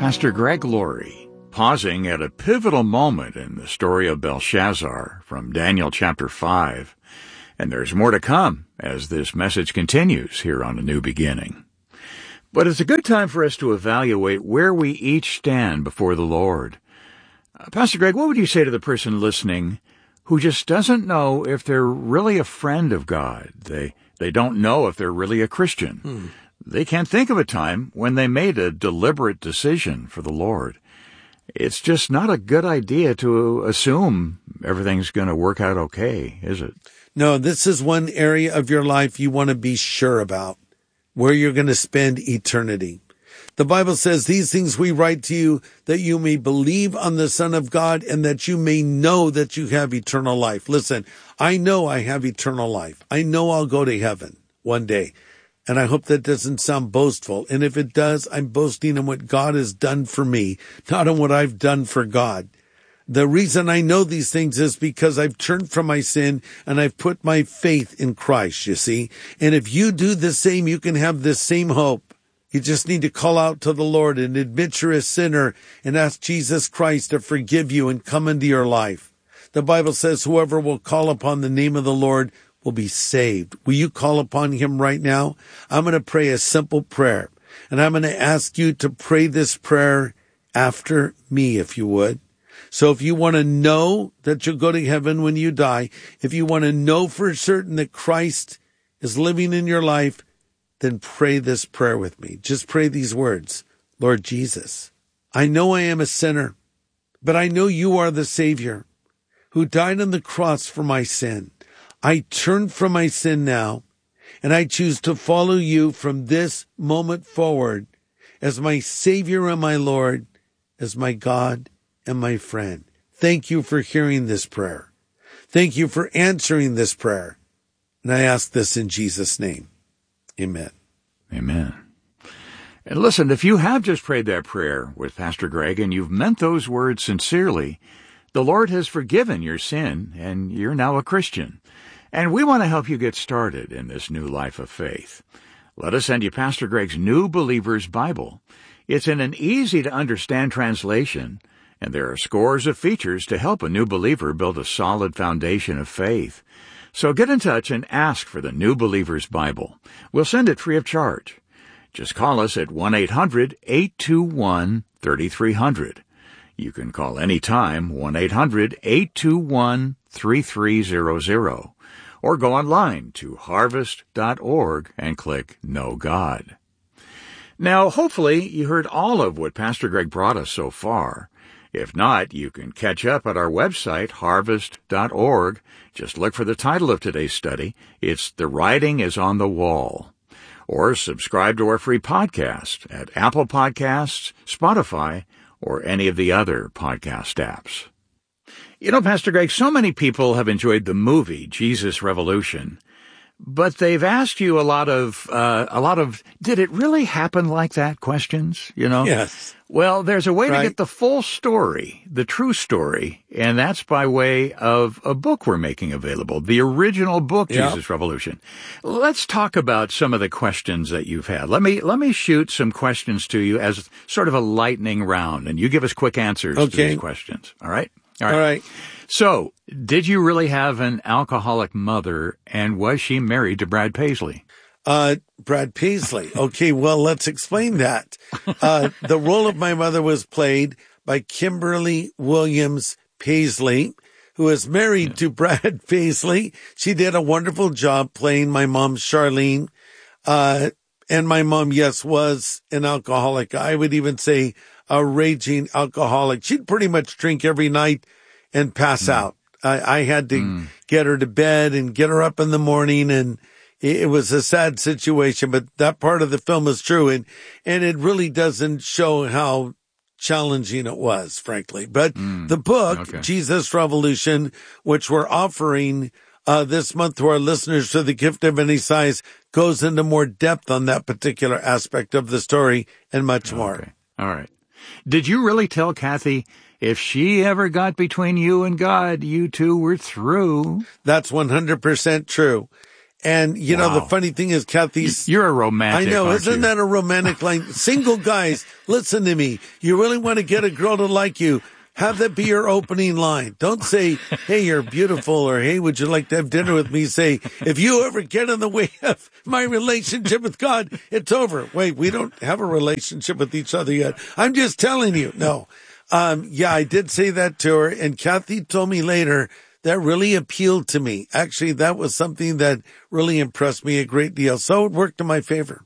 Pastor Greg Laurie, pausing at a pivotal moment in the story of Belshazzar from Daniel chapter 5. And there's more to come as this message continues here on A New Beginning. But it's a good time for us to evaluate where we each stand before the Lord. Pastor Greg, what would you say to the person listening who just doesn't know if they're really a friend of God? They don't know if they're really a Christian. They can't think of a time when they made a deliberate decision for the Lord. It's just not a good idea to assume everything's going to work out okay, is it? No, this is one area of your life you want to be sure about, where you're going to spend eternity. The Bible says, "These things we write to you, that you may believe on the Son of God, and that you may know that you have eternal life." Listen, I know I have eternal life. I know I'll go to heaven one day. And I hope that doesn't sound boastful. And if it does, I'm boasting in what God has done for me, not on what I've done for God. The reason I know these things is because I've turned from my sin and I've put my faith in Christ, you see. And if you do the same, you can have this same hope. You just need to call out to the Lord and admit you're a sinner and ask Jesus Christ to forgive you and come into your life. The Bible says whoever will call upon the name of the Lord will be saved. Will you call upon him right now? I'm going to pray a simple prayer, and I'm going to ask you to pray this prayer after me, if you would. So if you want to know that you'll go to heaven when you die, if you want to know for certain that Christ is living in your life, then pray this prayer with me. Just pray these words. Lord Jesus, I know I am a sinner, but I know you are the Savior who died on the cross for my sin. I turn from my sin now, and I choose to follow you from this moment forward as my Savior and my Lord, as my God and my friend. Thank you for hearing this prayer. Thank you for answering this prayer. And I ask this in Jesus' name. Amen. Amen. And listen, if you have just prayed that prayer with Pastor Greg and you've meant those words sincerely, the Lord has forgiven your sin and you're now a Christian. And we want to help you get started in this new life of faith. Let us send you Pastor Greg's New Believer's Bible. It's in an easy-to-understand translation, and there are scores of features to help a new believer build a solid foundation of faith. So get in touch and ask for the New Believer's Bible. We'll send it free of charge. Just call us at 1-800-821-3300. You can call anytime, 1-800-821-3300. Or go online to harvest.org and click Know God. Now, hopefully, you heard all of what Pastor Greg brought us so far. If not, you can catch up at our website, harvest.org. Just look for the title of today's study. It's The Writing is on the Wall. Or subscribe to our free podcast at Apple Podcasts, Spotify, or any of the other podcast apps. You know, Pastor Greg, so many people have enjoyed the movie Jesus Revolution, but they've asked you a lot of, did it really happen like that questions, you know? Yes. Well, there's a way to get the full story, the true story, and that's by way of a book we're making available, the original book, Jesus Revolution. Let's talk about some of the questions that you've had. Let me shoot some questions to you as sort of a lightning round, and you give us quick answers to these questions, all right? All right. So, did you really have an alcoholic mother, and was she married to Brad Paisley? Brad Paisley. Okay, well, let's explain that. The role of my mother was played by Kimberly Williams Paisley, who is married to Brad Paisley. She did a wonderful job playing my mom, Charlene. And my mom, yes, was an alcoholic. I would even say a raging alcoholic. She'd pretty much drink every night and pass out. I had to get her to bed and get her up in the morning, and it was a sad situation, but that part of the film is true. And it really doesn't show how challenging it was, frankly. But the book, Jesus Revolution, which we're offering this month to our listeners to the gift of any size, goes into more depth on that particular aspect of the story and much more. All right. Did you really tell Kathy if she ever got between you and God, you two were through? That's 100% true. And, you know, Wow. the funny thing is, Kathy's... You're a romantic, I know, aren't isn't you? that a romantic line? Single guys, listen to me. You really want to get a girl to like you, have that be your opening line. Don't say, hey, you're beautiful, or hey, would you like to have dinner with me? Say, if you ever get in the way of my relationship with God, it's over. Wait, we don't have a relationship with each other yet. I'm just telling you. No. Yeah, I did say that to her, and Kathy told me later that really appealed to me. Actually, that was something that really impressed me a great deal. So it worked in my favor.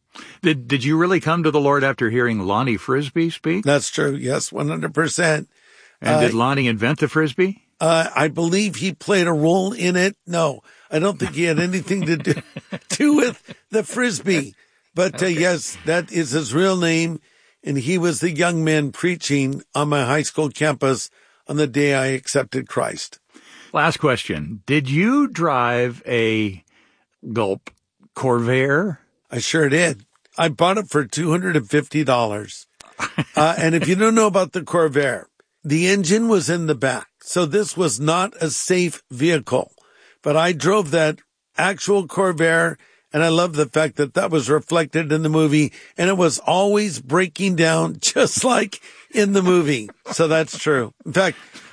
Did you really come to the Lord after hearing Lonnie Frisbee speak? That's true. Yes, 100%. And did Lonnie invent the Frisbee? I believe he played a role in it. No, I don't think he had anything to do with the Frisbee. But yes, that is his real name. And he was the young man preaching on my high school campus on the day I accepted Christ. Last question. Did you drive a Gulp Corvair? I sure did. I bought it for $250. And if you don't know about the Corvair, the engine was in the back. So this was not a safe vehicle. But I drove that actual Corvair, and I love the fact that that was reflected in the movie, and it was always breaking down just like in the movie. So that's true. In fact,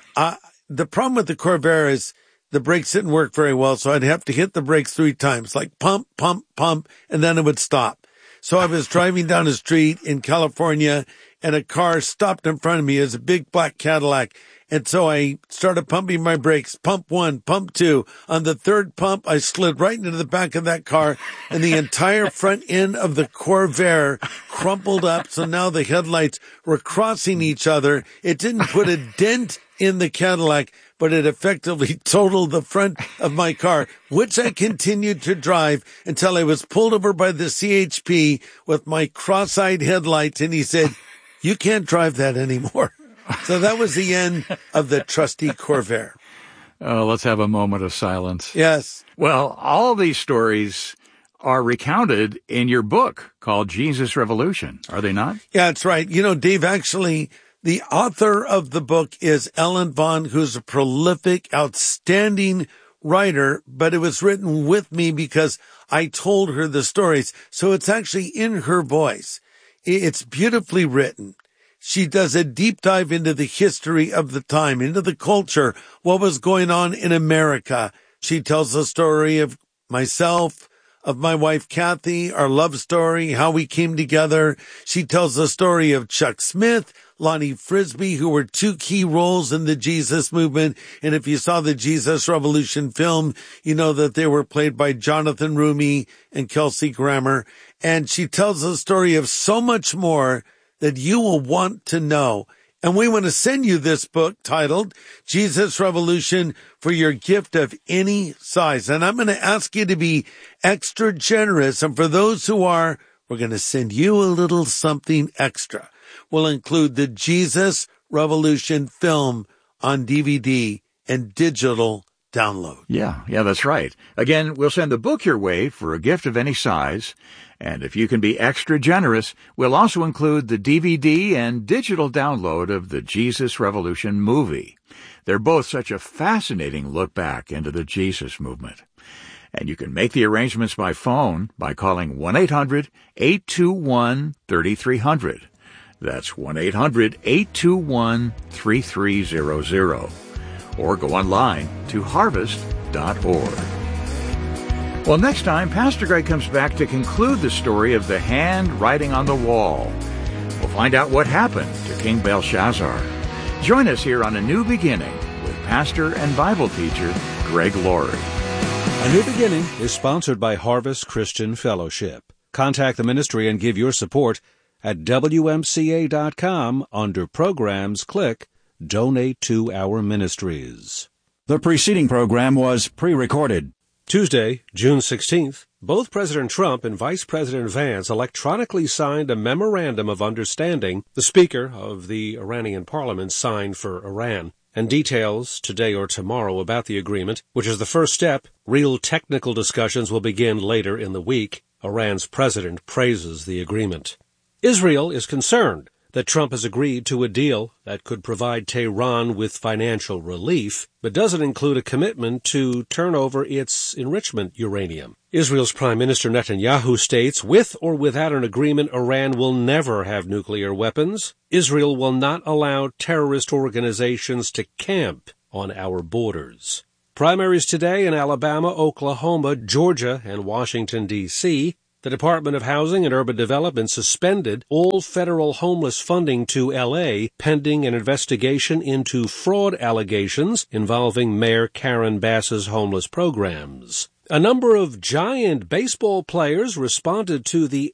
the problem with the Corvair is the brakes didn't work very well, so I'd have to hit the brakes 3 times, like pump, pump, pump, and then it would stop. So I was driving down the street in California, and a car stopped in front of me. It was a big black Cadillac. And so I started pumping my brakes, pump 1, pump 2. On the 3rd pump, I slid right into the back of that car, and the entire front end of the Corvair crumpled up. So now the headlights were crossing each other. It didn't put a dent in the Cadillac, but it effectively totaled the front of my car, which I continued to drive until I was pulled over by the CHP with my cross-eyed headlights, and he said, "You can't drive that anymore." So that was the end of the trusty Corvair. Oh, let's have a moment of silence. Yes. Well, all these stories are recounted in your book called Jesus Revolution, are they not? Yeah, that's right. You know, Dave, actually, the author of the book is Ellen Vaughn, who's a prolific, outstanding writer, but it was written with me because I told her the stories. So it's actually in her voice. It's beautifully written. She does a deep dive into the history of the time, into the culture, what was going on in America. She tells the story of myself, of my wife, Kathy, our love story, how we came together. She tells the story of Chuck Smith, Lonnie Frisbee, who were 2 key roles in the Jesus movement. And if you saw the Jesus Revolution film, you know that they were played by Jonathan Rumi and Kelsey Grammer. And she tells the story of so much more that you will want to know. And we want to send you this book titled Jesus Revolution for your gift of any size. And I'm going to ask you to be extra generous. And for those who are, we're going to send you a little something extra. We'll include the Jesus Revolution film on DVD and digital download. Yeah, that's right. Again, we'll send the book your way for a gift of any size. And if you can be extra generous, we'll also include the DVD and digital download of the Jesus Revolution movie. They're both such a fascinating look back into the Jesus movement. And you can make the arrangements by phone by calling 1-800-821-3300. That's 1-800-821-3300. Or go online to harvest.org. Well, next time, Pastor Greg comes back to conclude the story of the hand writing on the wall. We'll find out what happened to King Belshazzar. Join us here on A New Beginning with pastor and Bible teacher Greg Laurie. A New Beginning is sponsored by Harvest Christian Fellowship. Contact the ministry and give your support at WMCA.com. Under Programs, click Donate to Our Ministries. The preceding program was pre-recorded. Tuesday, June 16th, both President Trump and Vice President Vance electronically signed a memorandum of understanding the Speaker of the Iranian Parliament signed for Iran, and details today or tomorrow about the agreement, which is the first step. Real technical discussions will begin later in the week. Iran's president praises the agreement. Israel is concerned that Trump has agreed to a deal that could provide Tehran with financial relief, but doesn't include a commitment to turn over its enrichment uranium. Israel's Prime Minister Netanyahu states, with or without an agreement, Iran will never have nuclear weapons. Israel will not allow terrorist organizations to camp on our borders. Primaries today in Alabama, Oklahoma, Georgia, and Washington, D.C. The Department of Housing and Urban Development suspended all federal homeless funding to L.A. pending an investigation into fraud allegations involving Mayor Karen Bass's homeless programs. A number of giant baseball players responded to the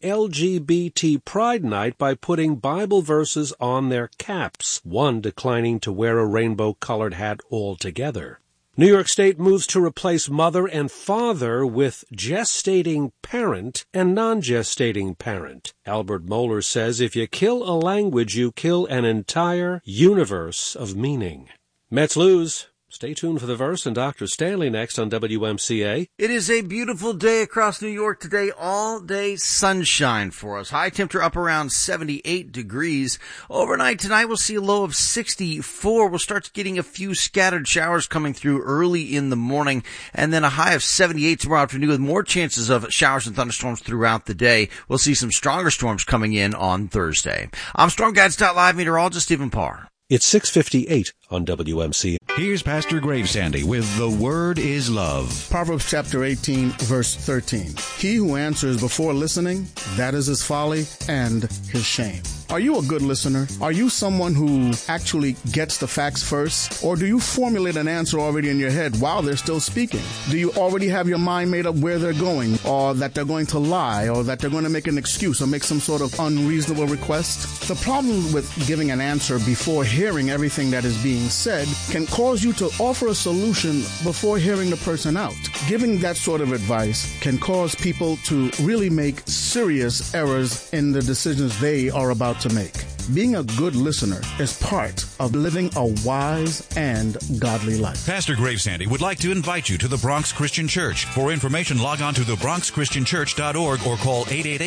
LGBT Pride Night by putting Bible verses on their caps, one declining to wear a rainbow-colored hat altogether. New York State moves to replace mother and father with gestating parent and non-gestating parent. Albert Mohler says if you kill a language, you kill an entire universe of meaning. Mets lose. Stay tuned for the verse and Dr. Stanley next on WMCA. It is a beautiful day across New York today, all day sunshine for us. High temperature up around 78 degrees. Overnight tonight we'll see a low of 64. We'll start getting a few scattered showers coming through early in the morning, and then a high of 78 tomorrow afternoon with more chances of showers and thunderstorms throughout the day. We'll see some stronger storms coming in on Thursday. I'm StormGuides.live meteorologist Stephen Parr. It's 6:58 on WMCA. Here's Pastor Gravesandy with The Word is Love. Proverbs chapter 18, verse 13. He who answers before listening, that is his folly and his shame. Are you a good listener? Are you someone who actually gets the facts first? Or do you formulate an answer already in your head while they're still speaking? Do you already have your mind made up where they're going, or that they're going to lie, or that they're going to make an excuse or make some sort of unreasonable request? The problem with giving an answer before hearing everything that is being said can cause you to offer a solution before hearing the person out. Giving that sort of advice can cause people to really make serious errors in the decisions they are about to make. Being a good listener is part of living a wise and godly life. Pastor Gravesandy would like to invite you to the Bronx Christian Church. For information, log on to thebronxchristianchurch.org or call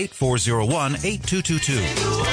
888-401-8222.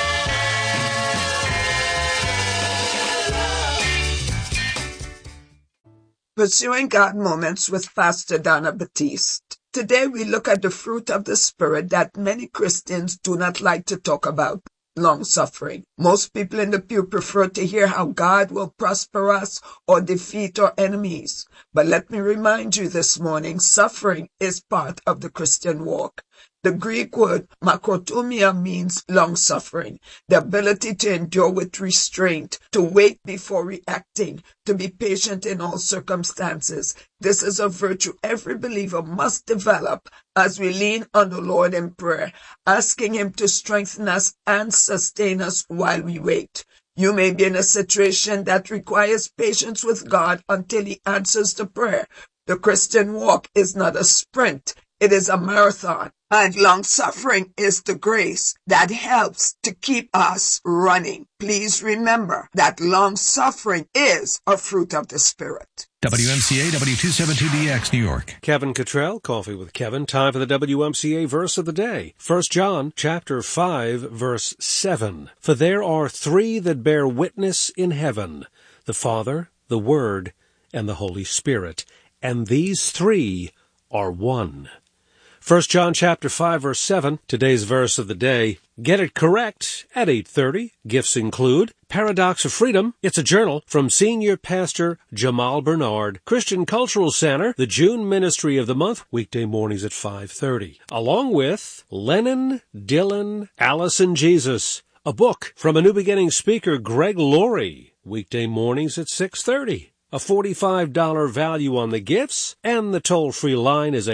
Pursuing God Moments with Pastor Donna Batiste. Today we look at the fruit of the Spirit that many Christians do not like to talk about. Long-suffering. Most people in the pew prefer to hear how God will prosper us or defeat our enemies. But let me remind you this morning, suffering is part of the Christian walk. The Greek word makrothumia means long-suffering, the ability to endure with restraint, to wait before reacting, to be patient in all circumstances. This is a virtue every believer must develop as we lean on the Lord in prayer, asking Him to strengthen us and sustain us while we wait. You may be in a situation that requires patience with God until He answers the prayer. The Christian walk is not a sprint, it is a marathon. And long-suffering is the grace that helps to keep us running. Please remember that long-suffering is a fruit of the Spirit. WMCA W272DX, New York. Kevin Cottrell, Coffee with Kevin. Time for the WMCA verse of the day. 1 John chapter 5, verse 7. For there are three that bear witness in heaven, the Father, the Word, and the Holy Spirit. And these three are one. 1 John chapter 5, verse 7, today's verse of the day. Get it correct at 8:30. Gifts include Paradox of Freedom. It's a journal from Senior Pastor Jamal Bernard. Christian Cultural Center, the June Ministry of the Month, weekday mornings at 5:30. Along with Lennon, Dylan, Alice and Jesus, a book from a New Beginning speaker, Greg Laurie, weekday mornings at 6:30. A $45 value on the gifts, and the toll-free line is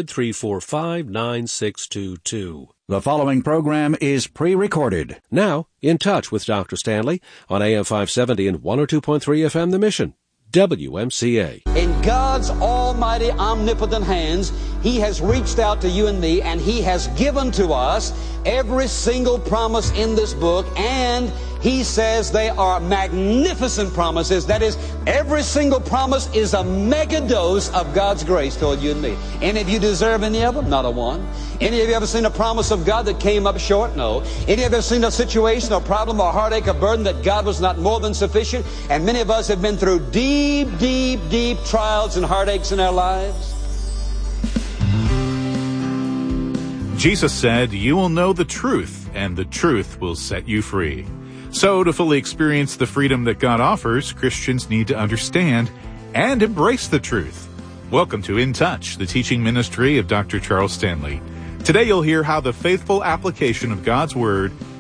800-345-9622. The following program is pre-recorded. Now, in touch with Dr. Stanley on AM 570 and 102.3 FM The Mission, WMCA. In God's almighty, omnipotent hands, He has reached out to you and me, and He has given to us every single promise in this book, and He says they are magnificent promises. That is, every single promise is a mega dose of God's grace toward you and me. Any of you deserve any of them? Not a one. Any of you ever seen a promise of God that came up short? No. Any of you ever seen a situation or problem or heartache or burden that God was not more than sufficient? And many of us have been through deep, deep, deep trials and heartaches in our lives. Jesus said, "You will know the truth, and the truth will set you free." So, to fully experience the freedom that God offers, Christians need to understand and embrace the truth. Welcome to In Touch, the teaching ministry of Dr. Charles Stanley. Today you'll hear how the faithful application of God's Word